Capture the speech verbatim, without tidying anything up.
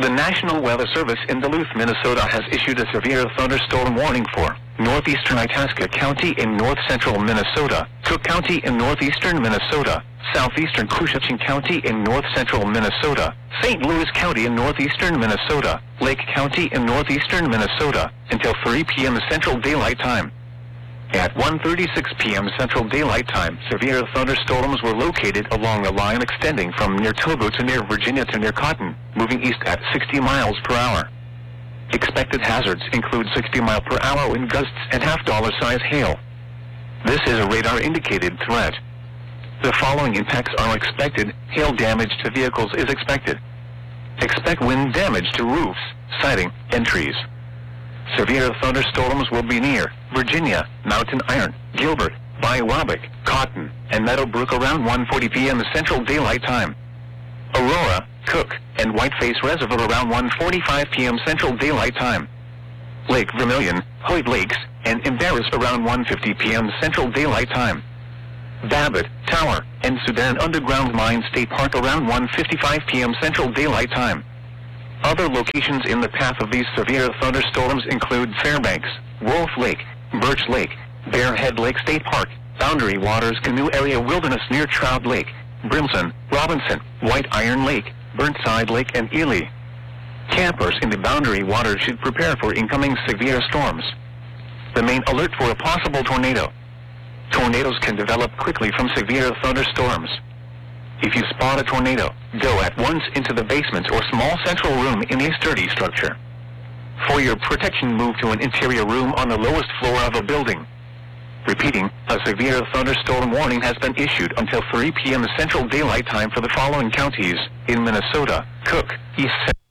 The National Weather Service in Duluth, Minnesota has issued a severe thunderstorm warning for northeastern Itasca County in north-central Minnesota, Cook County in northeastern Minnesota, southeastern Cushition County in north-central Minnesota, Saint Louis County in northeastern Minnesota, Lake County in northeastern Minnesota, until three p m Central Daylight Time. At one thirty-six p m Central Daylight Time, severe thunderstorms were located along a line extending from near Togo to near Virginia to near Cotton, moving east at sixty miles per hour. Expected hazards include sixty mile per hour wind gusts and half-dollar size hail. This is a radar-indicated threat. The following impacts are expected. Hail damage to vehicles is expected. Expect wind damage to roofs, siding, and trees. Severe thunderstorms will be near Virginia, Mountain Iron, Gilbert, Biwabic, Cotton, and Meadowbrook around one forty p m Central Daylight Time. Aurora, Cook, and Whiteface Reservoir around one forty-five p m Central Daylight Time. Lake Vermilion, Hoyt Lakes, and Embarrass around one fifty p m Central Daylight Time. Babbitt, Tower, and Sudan Underground Mine State Park around one fifty-five p m Central Daylight Time. Other locations in the path of these severe thunderstorms include Fairbanks, Wolf Lake, Birch Lake, Bear Head Lake State Park, Boundary Waters Canoe Area Wilderness near Trout Lake, Brimson, Robinson, White Iron Lake, Burnside Lake, and Ely. Campers in the Boundary Waters should prepare for incoming severe storms. Remain alert for a possible tornado. Tornadoes can develop quickly from severe thunderstorms. If you spot a tornado, go at once into the basement or small central room in a sturdy structure. For your protection, move to an interior room on the lowest floor of a building. Repeating, a severe thunderstorm warning has been issued until three p m Central Daylight Time for the following counties in Minnesota: Cook, East